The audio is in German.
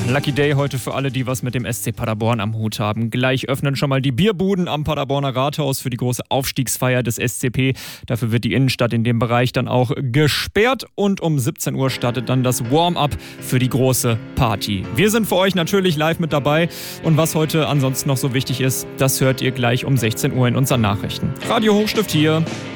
Lucky Day heute für alle, die was mit dem SC Paderborn am Hut haben. Gleich öffnen schon mal die Bierbuden am Paderborner Rathaus für die große Aufstiegsfeier des SCP. Dafür wird die Innenstadt in dem Bereich dann auch gesperrt und um 17 Uhr startet dann das Warm-up für die große Party. Wir sind für euch natürlich live mit dabei und was heute ansonsten noch so wichtig ist, das hört ihr gleich um 16 Uhr in unseren Nachrichten. Radio Hochstift hier.